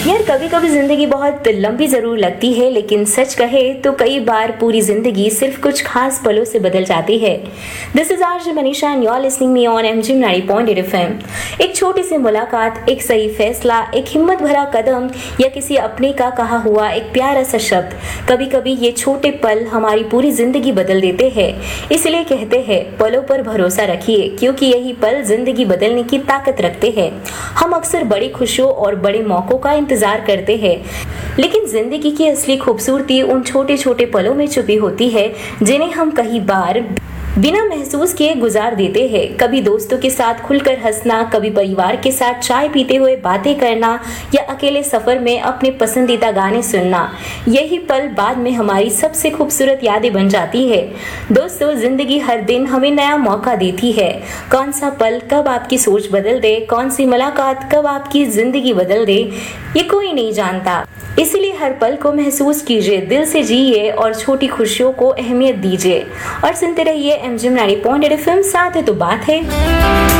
यार कभी कभी जिंदगी बहुत लंबी जरूर लगती है, लेकिन सच कहे तो कई बार पूरी जिंदगी सिर्फ कुछ खास पलों से बदल जाती है। This is RJ Manisha and you are listening me on MG 90.8 FM. एक छोटी सी मुलाकात, एक सही फैसला, एक हिम्मत भरा कदम या किसी अपने का कहा हुआ एक प्यारा सा शब्द, कभी कभी ये छोटे पल हमारी पूरी जिंदगी बदल देते हैं। इसलिए कहते हैं पलों पर भरोसा रखिए, क्योंकि यही पल जिंदगी बदलने की ताकत रखते हैं। हम अक्सर बड़ी खुशियों और बड़े मौकों का इंतजार करते हैं, लेकिन जिंदगी की असली खूबसूरती उन छोटे छोटे पलों में छुपी होती है, जिन्हें हम कई बार बिना महसूस किए गुजार देते हैं। कभी दोस्तों के साथ खुलकर हंसना, कभी परिवार के साथ चाय पीते हुए बातें करना या अकेले सफर में अपने पसंदीदा गाने सुनना। यही पल बाद में हमारी सबसे खूबसूरत यादें बन जाती है। दोस्तों, जिंदगी हर दिन हमें नया मौका देती है। कौन सा पल कब आपकी सोच बदल दे, कौन सी मुलाकात कब आपकी जिंदगी बदल दे, ये कोई नहीं जानता। इसलिए हर पल को महसूस कीजिए, दिल से जिए और छोटी खुशियों को अहमियत दीजिए। और सुनते रहिए एमजी 90.8 एफएम। साथ है तो बात है।